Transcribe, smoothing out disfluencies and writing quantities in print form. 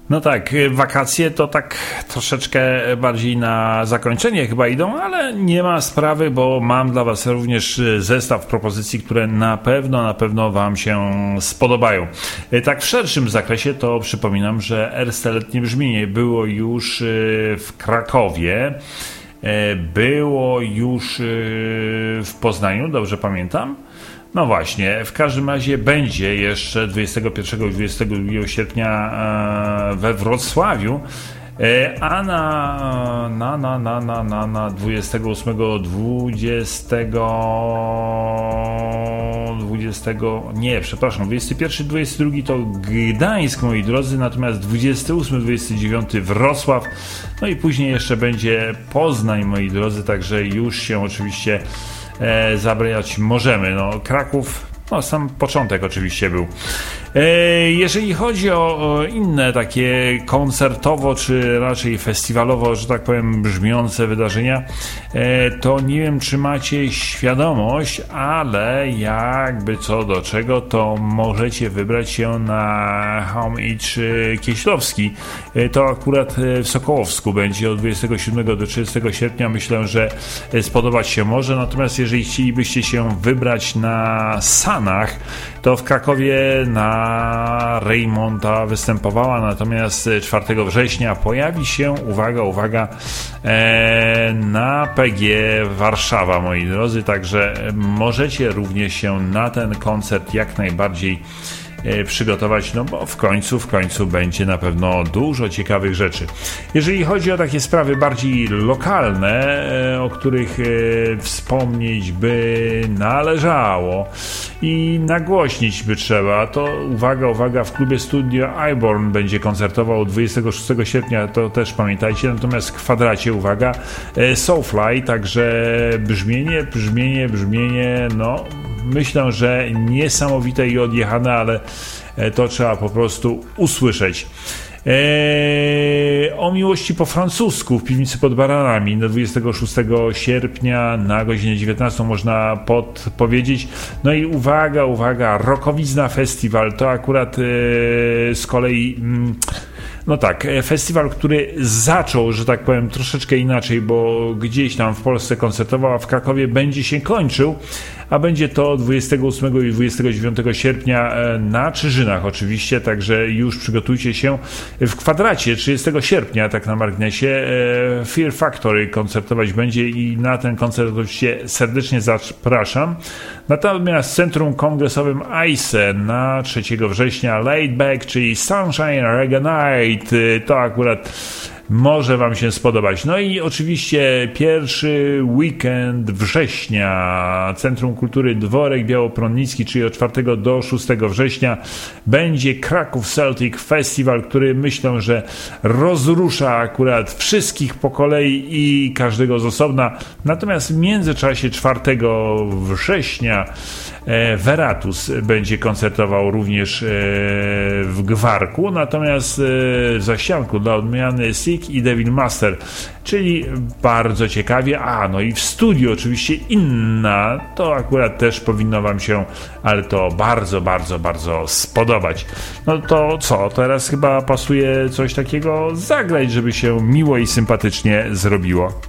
No tak, wakacje to tak troszeczkę bardziej na zakończenie chyba idą, ale nie ma sprawy, bo mam dla Was również zestaw propozycji, które na pewno Wam się spodobają. Tak w szerszym zakresie to przypominam, że Erste Letnie Brzmienie było już w Krakowie, było już w Poznaniu, dobrze pamiętam? No właśnie, w każdym razie będzie jeszcze 21 i 22 sierpnia we Wrocławiu, a na 28, 21, 22 to Gdańsk, moi drodzy, natomiast 28, 29 Wrocław, no i później jeszcze będzie Poznań, moi drodzy, także już się oczywiście zabrać możemy. No, Kraków, no sam początek oczywiście był. Jeżeli chodzi o inne takie koncertowo, czy raczej festiwalowo, że tak powiem, brzmiące wydarzenia, to nie wiem, czy macie świadomość, ale jakby co do czego, to możecie wybrać się na Homage Kieślowski. To akurat w Sokołowsku będzie od 27 do 30 sierpnia. Myślę, że spodobać się może. Natomiast jeżeli chcielibyście się wybrać na Sanach, to w Krakowie na Reymonta występowała, natomiast 4 września pojawi się, uwaga, na PG Warszawa, moi drodzy, także możecie również się na ten koncert jak najbardziej przygotować, no bo w końcu będzie na pewno dużo ciekawych rzeczy. Jeżeli chodzi o takie sprawy bardziej lokalne, o których wspomnieć by należało i nagłośnić by trzeba, to uwaga, w klubie Studio Iborn będzie koncertował 26 sierpnia, to też pamiętajcie, natomiast w Kwadracie, uwaga, Soulfly, także brzmienie, no myślę, że niesamowite i odjechane, ale to trzeba po prostu usłyszeć. O miłości po francusku w Piwnicy pod Baranami do 26 sierpnia na godzinę 19 można podpowiedzieć. No i uwaga, Rokowizna Festiwal to akurat z kolei no tak, festiwal, który zaczął, że tak powiem, troszeczkę inaczej, bo gdzieś tam w Polsce koncertował, a w Krakowie będzie się kończył, a będzie to 28 i 29 sierpnia na Czyżynach oczywiście, także już przygotujcie się. W Kwadracie 30 sierpnia, tak na marginesie, Fear Factory koncertować będzie i na ten koncert oczywiście serdecznie zapraszam. Natomiast w Centrum Kongresowym ICE na 3 września Laid Back, czyli Sunshine Reggae Night, to akurat może Wam się spodobać. No i oczywiście pierwszy weekend września Centrum Kultury Dworek Białoprądnicki, czyli od 4 do 6 września będzie Kraków Celtic Festival, który myślę, że rozrusza akurat wszystkich po kolei i każdego z osobna. Natomiast w międzyczasie 4 września Veratus będzie koncertował również w Gwarku, natomiast w Zaścianku dla odmiany Sick i Devil Master, czyli bardzo ciekawie. No i w studiu oczywiście Inna, to akurat też powinno Wam się, ale to bardzo spodobać. No to co, teraz chyba pasuje coś takiego zagrać, żeby się miło i sympatycznie zrobiło.